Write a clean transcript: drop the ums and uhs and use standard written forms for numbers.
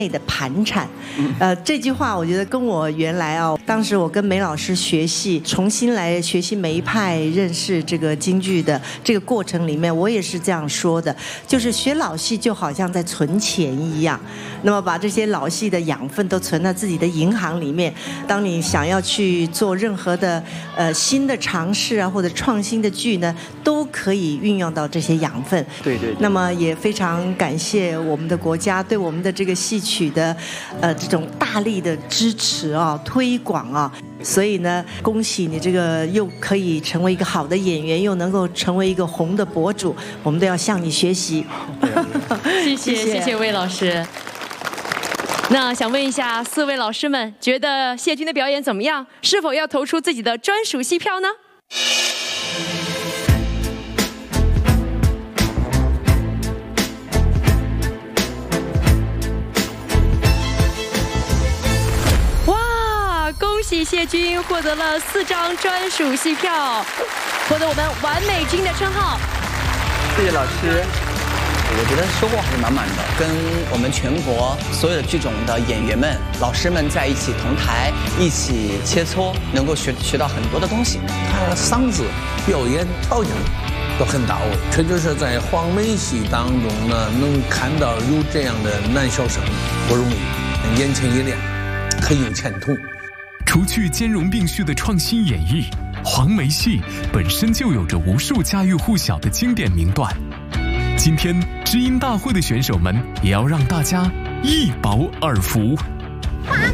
的盘缠，这句话我觉得跟我原来当时我跟梅老师学戏，重新来学习梅派，认识这个京剧的这个过程里面，我也是这样说的，就是学老戏就好像在存钱一样，那么把这些老戏的养分都存到自己的银行里面，当你想要去做任何的新的尝试啊，或者创新的剧呢，都可以运用到这些养分。 对。 那么也非常感谢我们的国家对我们的这个戏曲的这种大力的支持啊、推广啊，所以呢，恭喜你这个又可以成为一个好的演员，又能够成为一个红的博主，我们都要向你学习。 谢谢魏老师。那想问一下4位老师们，觉得谢军的表演怎么样？是否要投出自己的专属戏票呢？哇，恭喜谢军获得了4张专属戏票，获得我们完美军的称号。 谢谢老师。我觉得收获还是满满的，跟我们全国所有的剧种的演员们、老师们在一起同台，一起切磋，能够学到很多的东西。 他嗓子、表演条件都很到位，这就是在黄梅戏当中呢，能看到有这样的男小生不容易，眼前一亮，很有前途。 除去兼容并蓄的创新演绎，黄梅戏本身就有着无数家喻户晓的经典名段。今天知音大会的选手们也要让大家一饱耳福。